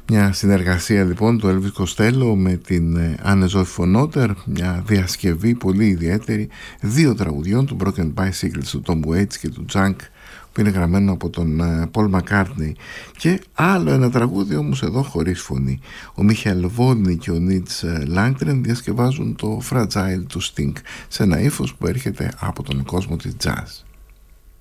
Μια συνεργασία λοιπόν του Elvis Costello με την Anne Zoe von Otter, μια διασκευή πολύ ιδιαίτερη δύο τραγουδιών, του Broken Bicycles του Tom Waits και του Junk, που είναι γραμμένο από τον Paul McCartney, και άλλο ένα τραγούδι όμως εδώ χωρίς φωνή. Ο Μίχαελ Βόλνη και ο Νίτς Λάγκρεν διασκευάζουν το Fragile του Sting σε ένα ύφος που έρχεται από τον κόσμο της jazz.